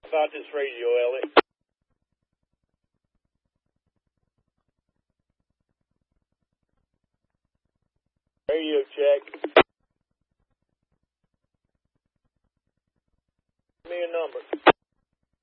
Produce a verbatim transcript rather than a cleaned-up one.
About this radio, Ellie. Radio check. Give me a number.